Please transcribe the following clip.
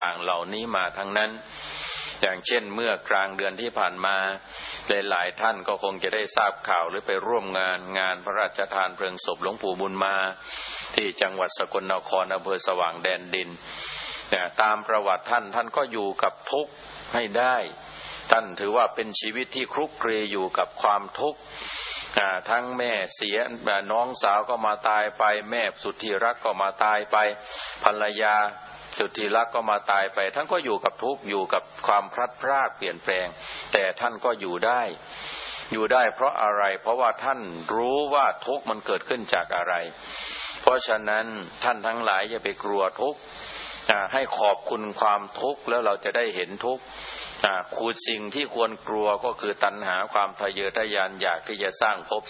ต่างเหล่านี้มาทั้งนั้นอย่างเช่นเมื่อกลางเดือนที่ผ่านมาหลายท่านก็คงจะได้ทราบข่าวหรือไปร่วมงานพระราชทานเพลิงศพหลวงปู่บุญมาที่จังหวัดสกลนครอำเภอสว่างแดนดินตามประวัติท่านก็อยู่กับทุกข์ให้ได้ท่านถือว่าเป็นชีวิตที่คลุกคลีอยู่กับความทุกข์ทั้งแม่เสียน้องสาวก็มาตายไปแม่สุดที่รักก็มาตายไปภรรยาสุดที่รักก็มาตายไปท่านก็อยู่กับทุกข์อยู่กับความพลัดพรากเปลี่ยนแปลงแต่ท่านก็อยู่ได้เพราะอะไรเพราะว่าท่านรู้ว่าทุกข์มันเกิดขึ้นจากอะไรเพราะฉะนั้นท่านทั้งหลายอย่าไปกลัวทุกข์ให้ขอบคุณความทุกข์แล้วเราจะได้เห็นทุกข์คือสิ่งที่ควรกลัวก็คือตัณหาความทะเยอทะยานอยากที่จะสร้างภพ